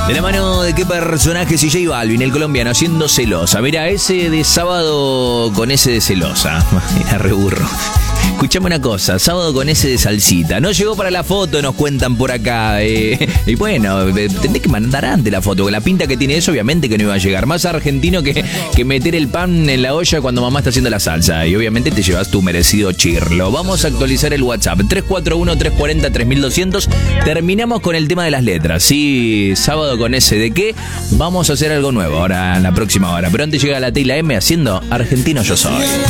De la mano de qué personaje, si J Balvin, el colombiano, siendo celosa. Mira, ese de sábado con ese de celosa. Mira, re burro. Escuchame una cosa, sábado con ese de salsita. No llegó para la foto, nos cuentan por acá. Y bueno, tendés que mandar antes la foto. Con la pinta que tiene eso, obviamente que no iba a llegar. Más argentino que meter el pan en la olla cuando mamá está haciendo la salsa. Y obviamente te llevas tu merecido chirlo. Vamos a actualizar el WhatsApp. 341-340-3200. Terminamos con el tema de las letras. Sí, sábado con ese de qué. Vamos a hacer algo nuevo ahora en la próxima hora. Pero antes llega la T y la M haciendo Argentino Yo Soy.